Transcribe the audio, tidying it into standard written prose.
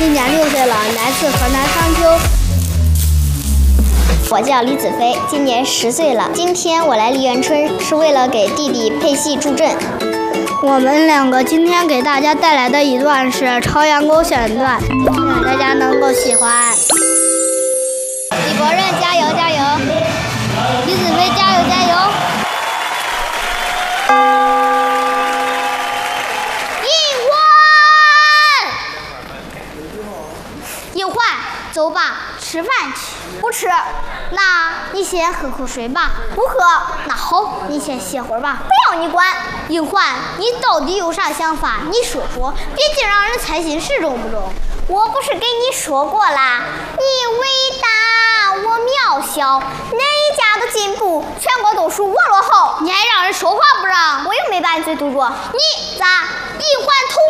今年6岁了，来自河南商丘。 我叫李子飞，今年10岁了。今天我来梨园春是为了给弟弟配戏助阵。 我们两个今天给大家带来的一段是《朝阳沟》选段，希望大家能够喜欢。 李博任加油加油！李子飞加油加油！应焕，走吧，吃饭去。不吃。那你先喝口水吧。不喝。那好，你先歇会儿吧。不要你管。应焕，你到底有啥想法？你说说，别净让人猜心事，中不中？我不是给你说过啦，你伟大，我渺小，哪一家的进步，全国都属我落后。你还让人说话不让？我又没把你嘴堵住。你咋？应焕同